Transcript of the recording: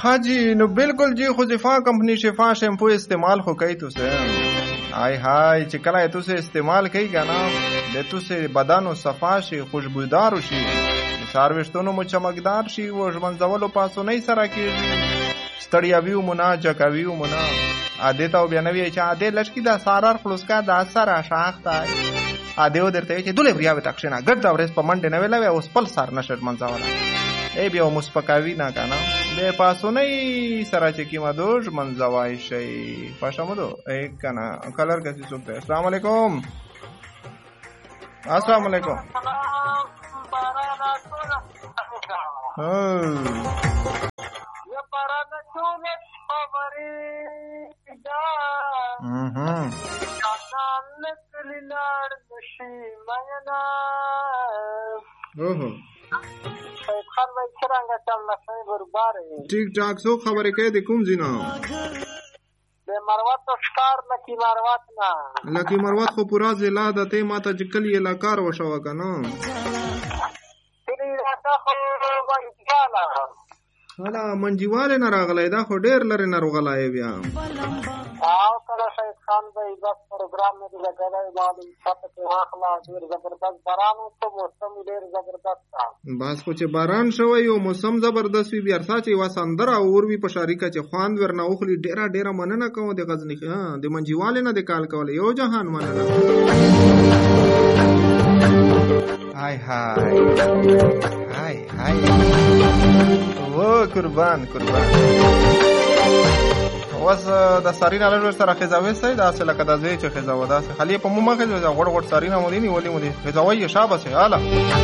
हाँ जी नो बिल्कुल जी خو زفا کمپنی شفا شیمپو استعمال خو کوي تو سه هاي هاي چې کله تو سه استعمال کوي کنه د تو سه بدن او صفا شي خوشبودار شي سارويشتونو مو چمکدار شي او ژوندولو پاسو نه سره کیږي ستړیا ویو منا جکاویو منا عادت او بنوي چې عادت لشکې د سارار خلوص کا د اثر شاخ تا عادت درته چې دله بیا وتا کښنه ګډ دا ورس په منډه نه ویلا اوس پل سار نشد منځواله ای بیا مسپکاوی نه کنه به پاسو نه سره چې کیما دوج منځوای شي پښمدو ای کنه کلر کسي سوته السلام علیکم السلام علیکم ٹھیک ٹھاک سو خبرې کوي د کوم ځای نه د مروت ښکار لکی مروت خو پورا ضلع ده ته ماته چې کلی علاقار وشوه که نه کلی علاقه خو منجیواله هله منجیواله نه راغلی دا خو ډېر لرې نه راغلی بیا او کله شهید خان به بس پروګرام مې لګولی معلوم پته کې واخله ډېر زبردست باران وشو موسم ډېر زبردست بس خو چې باران شوی او موسم زبردست وي بیا هر څه چې یوه سندره اور وي په شاریکه چې خوند ورنه وخلي ډېره مننه کوم د غزني د منجیوالې نه د کال کولی یو جهان مننه های او قربان اوس د سارینه لږ سره خزاوي سي دا څه لکه د زوی چې خزاوه دا خالي په مو مخه غوړ سارینه مو دي نیولې مو دي خزاوي شابه سي اعلی